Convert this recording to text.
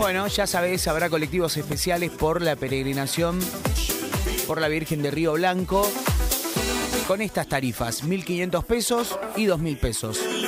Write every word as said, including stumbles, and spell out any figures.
Bueno, ya sabés, habrá colectivos especiales por la peregrinación por la Virgen de Río Blanco con estas tarifas, mil quinientos pesos y dos mil pesos.